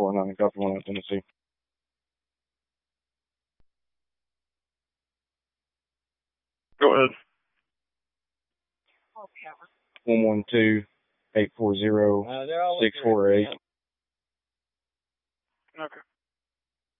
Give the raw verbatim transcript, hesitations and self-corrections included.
four nine, copy one out Tennessee. Go ahead. one one two, eight four zero, six four eight.